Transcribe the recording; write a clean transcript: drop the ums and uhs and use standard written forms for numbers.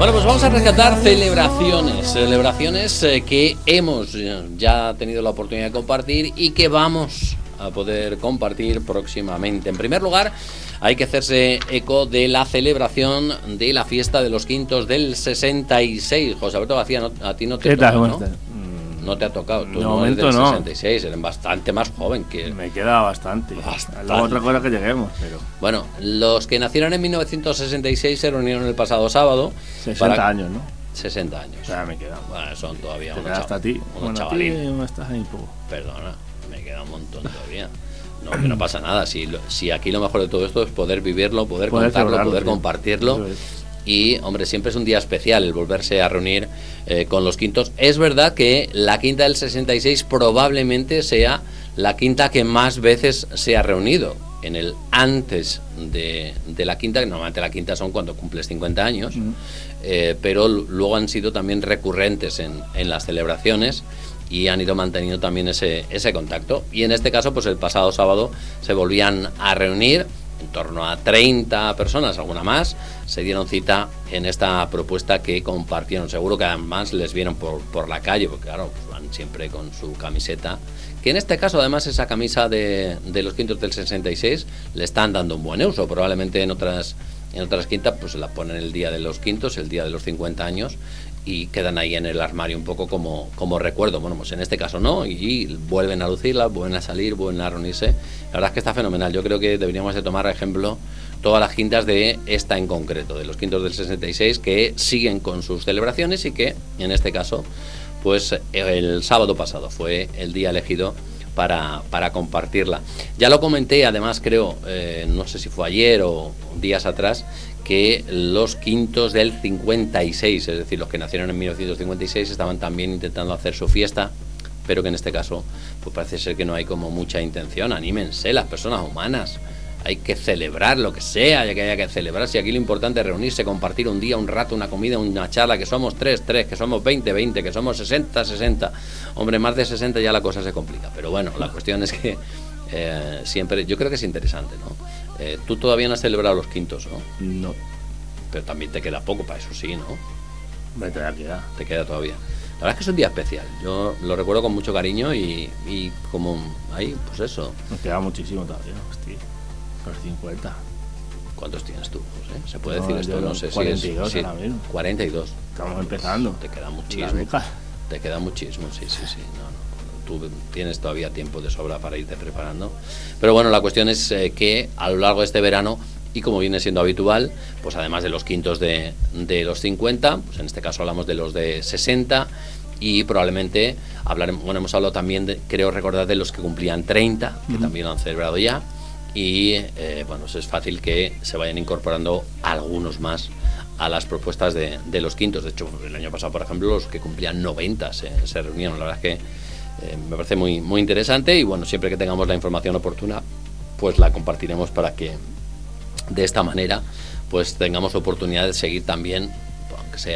Bueno, pues vamos a rescatar celebraciones que hemos ya tenido la oportunidad de compartir y que vamos a poder compartir próximamente. En primer lugar, hay que hacerse eco de la celebración de la fiesta de los quintos del 66. José Alberto García, a ti no te toca, ¿no? No te ha tocado. Tú no eres del 66, eres bastante más joven que... Me queda bastante. Luego otra cosa que lleguemos, pero... Bueno, los que nacieron en 1966 se reunieron el pasado sábado. 60 años, ¿no? 60 años. O sea, me queda. Bueno, son todavía unos hasta ti. Unos chavalín. Estás ahí poco. Perdona, me queda un montón todavía. No, que no pasa nada. Si aquí lo mejor de todo esto es poder vivirlo, poder contarlo, poder compartirlo. Y, hombre, siempre es un día especial el volverse a reunir con los quintos. Es verdad que la quinta del 66 probablemente sea la quinta que más veces se ha reunido. En el antes de la quinta, que normalmente la quinta son cuando cumples 50 años, pero luego han sido también recurrentes en las celebraciones y han ido manteniendo también ese contacto. Y en este caso, pues el pasado sábado se volvían a reunir. En torno a 30 personas, alguna más, se dieron cita en esta propuesta que compartieron. Seguro que además les vieron por la calle, porque claro, pues van siempre con su camiseta, que en este caso además esa camisa de los quintos del 66 le están dando un buen uso. Probablemente en otras quintas pues la ponen el día de los quintos, el día de los 50 años, y quedan ahí en el armario un poco como recuerdo. Bueno, pues en este caso no, y vuelven a lucirlas, vuelven a salir, vuelven a reunirse. La verdad es que está fenomenal. Yo creo que deberíamos de tomar ejemplo todas las quintas de esta en concreto, de los quintos del 66, que siguen con sus celebraciones y que en este caso pues el sábado pasado fue el día elegido para compartirla. Ya lo comenté, además creo, no sé si fue ayer o días atrás, que los quintos del 56, es decir, los que nacieron en 1956, estaban también intentando hacer su fiesta, pero que en este caso pues parece ser que no hay como mucha intención. Anímense las personas humanas, hay que celebrar lo que sea, ya que haya que celebrar. Si aquí lo importante es reunirse, compartir un día, un rato, una comida, una charla, que somos 3, que somos 20, que somos 60. Hombre, más de 60 ya la cosa se complica, pero bueno, la cuestión es que siempre, yo creo que es interesante, ¿no? Tú todavía no has celebrado los quintos, ¿no? No. Pero también te queda poco para eso, sí, ¿no? Te queda todavía. La verdad es que es un día especial. Yo lo recuerdo con mucho cariño y como ahí, pues eso. Nos queda muchísimo todavía, hostia. Los 50. ¿Cuántos tienes tú, José? ¿Se puede decir esto? No sé 42 si es... ahora mismo. 42. Estamos empezando. Te queda muchísimo. Te queda muchísimo, sí. No. Tú tienes todavía tiempo de sobra para irte preparando. Pero bueno, la cuestión es que a lo largo de este verano, y como viene siendo habitual, pues además de los quintos de los 50, pues en este caso hablamos de los de 60, y probablemente hemos hablado también, creo recordar, de los que cumplían 30, que también lo han celebrado ya, y pues es fácil que se vayan incorporando algunos más a las propuestas de los quintos. De hecho, el año pasado, por ejemplo, los que cumplían 90 se reunieron. La verdad es que me parece muy, muy interesante, y bueno, siempre que tengamos la información oportuna, pues la compartiremos para que de esta manera pues tengamos oportunidad de seguir también